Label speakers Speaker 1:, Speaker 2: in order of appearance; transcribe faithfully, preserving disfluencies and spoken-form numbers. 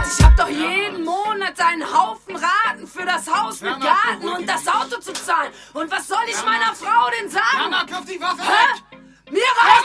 Speaker 1: Ich hab doch jeden Monat einen Haufen Raten für das Haus mit Garten und das Auto zu zahlen. Und was soll ich meiner Frau denn sagen?
Speaker 2: Jana, wirf die Waffe
Speaker 1: Hä?
Speaker 2: weg!
Speaker 1: Mir reicht